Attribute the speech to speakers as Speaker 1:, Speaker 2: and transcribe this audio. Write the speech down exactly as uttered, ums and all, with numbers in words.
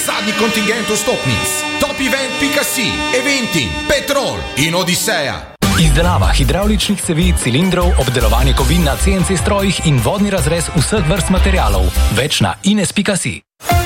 Speaker 1: Zadnji kontingent vstopnic. Topevent pika si, Eventim, Petrol in Odiseja.
Speaker 2: Izdelava hidravličnih cevi, cilindrov, obdelovanje kovin na C N C strojih in vodni razrez vseh vrst materialov. Več na ines pika si.